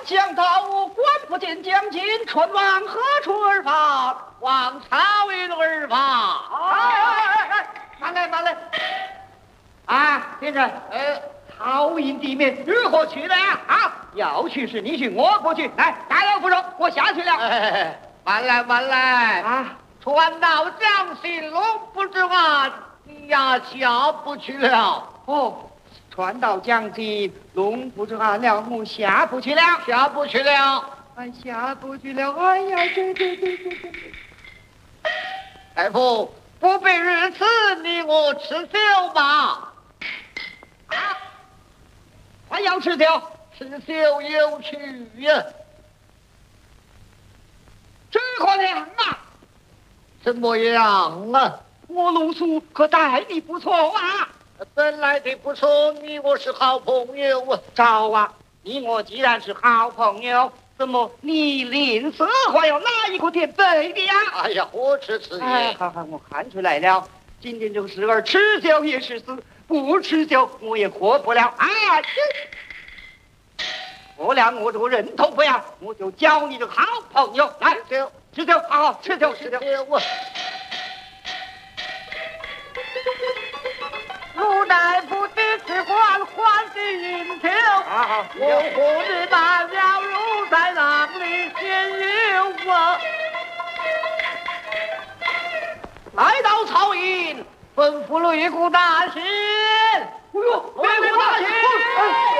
将到我关不见将军，春往何处而发？ 往曹营而发。 慢来！啊，先生，曹营地面如何去了呀？啊，要去是你去，我不去。来，大摇扶手，我下去了。 慢来啊！ 传到将心龙不知岸，你呀下不去了。 哦，传到将军龙不知岸了，我下不去了。 下不去了。 哎，下不去了。哎呀，对。 大夫，不必如此，你我吃酒吧。 啊，还要吃酒？ 吃酒有趣呀。 这可凉啊！ 怎么样啊？ 我鲁肃可待你不错啊！ 本来的不错，你我是好朋友啊。 赵啊，你我既然是好朋友，怎么你吝啬还要拿一个垫背的呀？ 哎呀，何止此言！好，我看出来了，今天这个事儿，吃酒也是死，不吃酒我也活不了。哎，我俩我这个人头不要，我就交你这个好朋友。来，吃酒，好，吃酒。 陆大夫的吃官换的银条，我和你大了路在哪里先有啊？ 来到曹营， 吩咐了一股大臣。 哎呦，大臣！